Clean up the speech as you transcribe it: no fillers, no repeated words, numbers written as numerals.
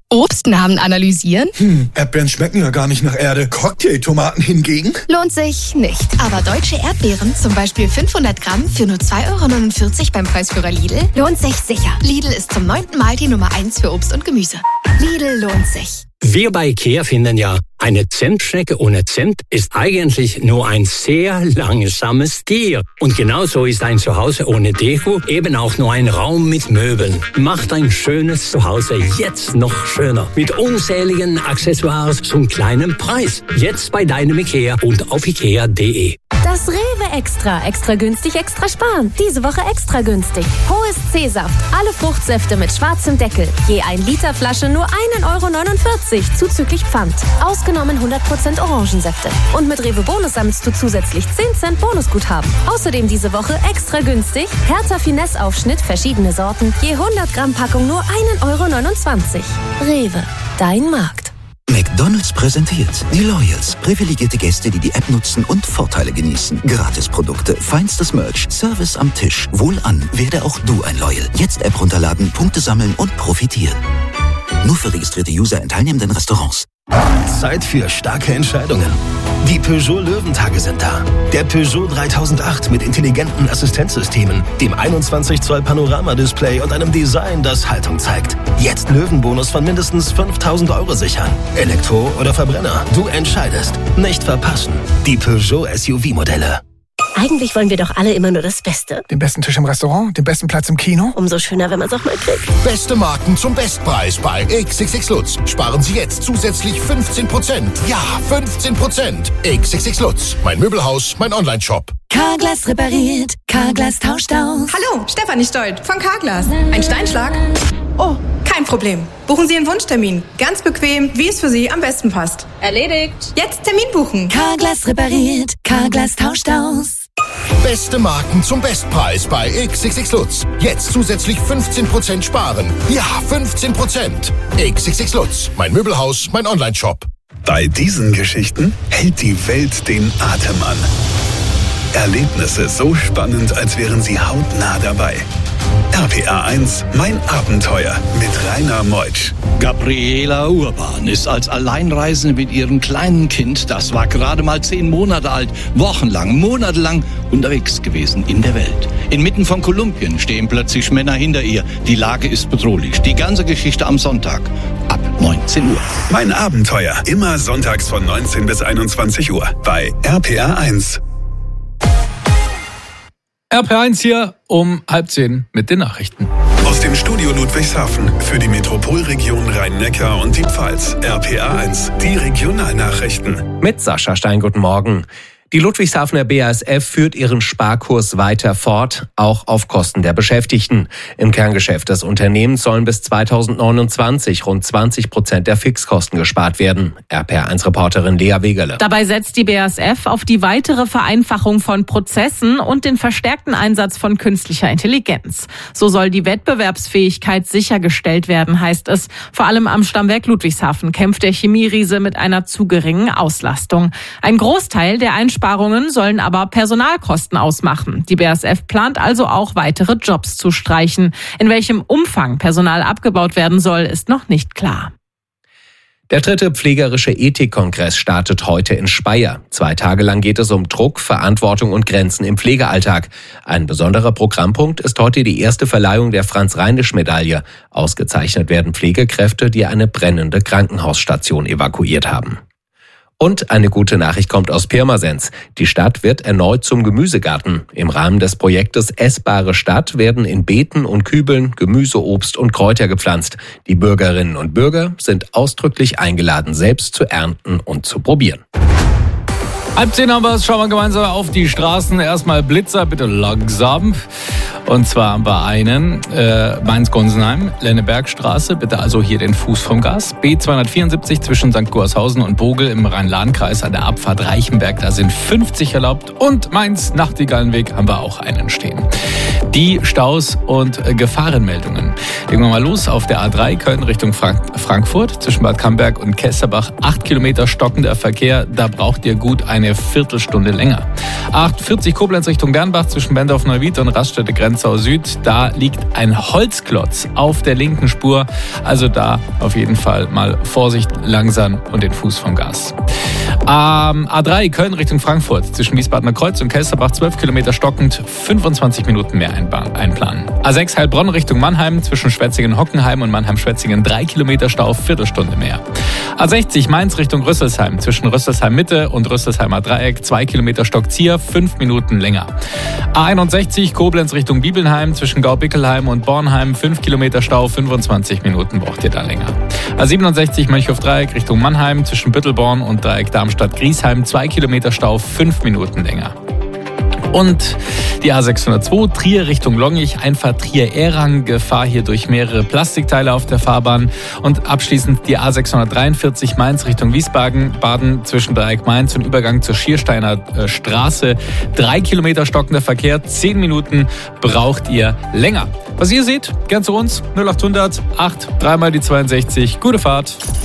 Obstnamen analysieren? Erdbeeren schmecken ja gar nicht nach Erde. Cocktailtomaten hingegen? Lohnt sich nicht. Aber deutsche Erdbeeren, zum Beispiel 500 Gramm für nur 2,49 € beim Preisführer Lidl, lohnt sich sicher. Lidl ist zum 9. Mal die Nummer 1 für Obst und Gemüse. Lidl lohnt sich. Wir bei IKEA finden ja, eine Zentschnecke ohne Zimt ist eigentlich nur ein sehr langsames Tier. Und genauso ist ein Zuhause ohne Deko eben auch nur ein Raum mit Möbeln. Macht ein schönes Zuhause jetzt noch schöner. Mit unzähligen Accessoires zum kleinen Preis. Jetzt bei deinem IKEA und auf ikea.de. Das Rewe Extra. Extra günstig, extra sparen. Diese Woche extra günstig. Hohes C-Saft. Alle Fruchtsäfte mit schwarzem Deckel. Je 1 Liter Flasche nur 1,49 € zuzüglich Pfand. Ausgenommen 100% Orangensäfte. Und mit Rewe Bonus sammelst du zusätzlich 10 Cent Bonusguthaben. Außerdem diese Woche extra günstig. Hertha Finesse Aufschnitt, verschiedene Sorten. Je 100 Gramm Packung nur 1,29 €. Rewe. Dein Markt. McDonald's präsentiert die Loyals. Privilegierte Gäste, die die App nutzen und Vorteile genießen. Gratisprodukte, feinstes Merch, Service am Tisch. Wohlan, werde auch du ein Loyal. Jetzt App runterladen, Punkte sammeln und profitieren. Nur für registrierte User in teilnehmenden Restaurants. Zeit für starke Entscheidungen. Die Peugeot Löwentage sind da. Der Peugeot 3008 mit intelligenten Assistenzsystemen, dem 21 Zoll Panoramadisplay und einem Design, das Haltung zeigt. Jetzt Löwenbonus von mindestens 5.000 € sichern. Elektro oder Verbrenner, du entscheidest. Nicht verpassen. Die Peugeot SUV-Modelle. Eigentlich wollen wir doch alle immer nur das Beste. Den besten Tisch im Restaurant, den besten Platz im Kino. Umso schöner, wenn man es auch mal kriegt. Beste Marken zum Bestpreis bei XXX Lutz. Sparen Sie jetzt zusätzlich 15%. Ja, 15%. XXX Lutz. Mein Möbelhaus, mein Onlineshop. Carglass repariert. Carglass tauscht aus. Hallo, Stefanie Stolt von Carglass. Ein Steinschlag? Oh, kein Problem. Buchen Sie einen Wunschtermin. Ganz bequem, wie es für Sie am besten passt. Erledigt. Jetzt Termin buchen. Carglass repariert. Carglass tauscht aus. Beste Marken zum Bestpreis bei XXX Lutz. Jetzt zusätzlich 15% sparen. Ja, 15%. XXX Lutz. Mein Möbelhaus, mein Onlineshop. Bei diesen Geschichten hält die Welt den Atem an. Erlebnisse so spannend, als wären sie hautnah dabei. RPA 1, mein Abenteuer mit Rainer Meutsch. Gabriela Urban ist als Alleinreisende mit ihrem kleinen Kind, das war gerade mal 10 Monate alt, monatelang unterwegs gewesen in der Welt. Inmitten von Kolumbien stehen plötzlich Männer hinter ihr. Die Lage ist bedrohlich. Die ganze Geschichte am Sonntag ab 19 Uhr. Mein Abenteuer, immer sonntags von 19 bis 21 Uhr bei RPA 1. RPA1 hier um 9:30 mit den Nachrichten. Aus dem Studio Ludwigshafen für die Metropolregion Rhein-Neckar und die Pfalz. RPA 1, die Regionalnachrichten. Mit Sascha Stein, guten Morgen. Die Ludwigshafener BASF führt ihren Sparkurs weiter fort, auch auf Kosten der Beschäftigten. Im Kerngeschäft des Unternehmens sollen bis 2029 rund 20% der Fixkosten gespart werden. RPA1-Reporterin Lea Wegerle. Dabei setzt die BASF auf die weitere Vereinfachung von Prozessen und den verstärkten Einsatz von künstlicher Intelligenz. So soll die Wettbewerbsfähigkeit sichergestellt werden, heißt es. Vor allem am Stammwerk Ludwigshafen kämpft der Chemieriese mit einer zu geringen Auslastung. Ein Großteil der Einsparungen sollen aber Personalkosten ausmachen. Die BASF plant also auch weitere Jobs zu streichen. In welchem Umfang Personal abgebaut werden soll, ist noch nicht klar. Der 3. Pflegerische Ethikkongress startet heute in Speyer. 2 Tage lang geht es um Druck, Verantwortung und Grenzen im Pflegealltag. Ein besonderer Programmpunkt ist heute die erste Verleihung der Franz-Reinisch-Medaille. Ausgezeichnet werden Pflegekräfte, die eine brennende Krankenhausstation evakuiert haben. Und eine gute Nachricht kommt aus Pirmasens. Die Stadt wird erneut zum Gemüsegarten. Im Rahmen des Projektes Essbare Stadt werden in Beeten und Kübeln Gemüse, Obst und Kräuter gepflanzt. Die Bürgerinnen und Bürger sind ausdrücklich eingeladen, selbst zu ernten und zu probieren. 9:30 haben wir es. Schauen wir gemeinsam auf die Straßen. Erstmal Blitzer, bitte langsam. Und zwar haben wir einen Mainz-Gonsenheim, Lennebergstraße. Bitte also hier den Fuß vom Gas. B274 zwischen St. Gorshausen und Bogel im Rhein-Lahn-Kreis an der Abfahrt Reichenberg. Da sind 50 erlaubt. Und Mainz-Nachtigallenweg haben wir auch einen stehen. Die Staus und Gefahrenmeldungen. Legen wir mal los auf der A3 Köln Richtung Frankfurt zwischen Bad Camberg und Kesserbach. 8 Kilometer stockender Verkehr. Da braucht ihr gut eine eine Viertelstunde länger. A48 Koblenz Richtung Bernbach zwischen Bendorf-Neuwied und Raststätte Grenzau Süd. Da liegt ein Holzklotz auf der linken Spur. Also da auf jeden Fall mal Vorsicht, langsam und den Fuß vom Gas. A3 Köln Richtung Frankfurt zwischen Wiesbadener Kreuz und Kelsterbach 12 Kilometer stockend, 25 Minuten mehr einplanen. A6 Heilbronn Richtung Mannheim zwischen Schwetzingen-Hockenheim und Mannheim-Schwetzingen 3 Kilometer Stau, Viertelstunde mehr. A60 Mainz Richtung Rüsselsheim zwischen Rüsselsheim Mitte und Rüsselsheimer Dreieck 2 Kilometer Stockzier, 5 Minuten länger. A61 Koblenz Richtung Bibelnheim zwischen Gaubickelheim und Bornheim 5 Kilometer Stau, 25 Minuten braucht ihr da länger. A67 Mönchhof-Dreieck Richtung Mannheim zwischen Büttelborn und Dreieck Darmstadt-Griesheim 2 Kilometer Stau, 5 Minuten länger. Und die A602 Trier Richtung Longich, Einfahrt Trier-Erang, Gefahr hier durch mehrere Plastikteile auf der Fahrbahn. Und abschließend die A643 Mainz Richtung Wiesbaden, Baden zwischen Dreieck Mainz und Übergang zur Schiersteiner Straße. 3 Kilometer stockender Verkehr, 10 Minuten braucht ihr länger. Was ihr seht, gern zu uns, 0800 8 3 mal die 62. Gute Fahrt.